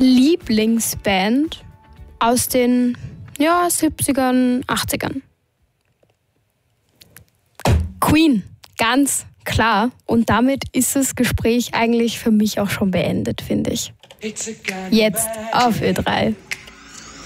Lieblingsband aus den 70ern, 80ern. Queen, ganz klar. Und damit ist das Gespräch eigentlich für mich auch schon beendet, finde ich. Jetzt auf Ö3.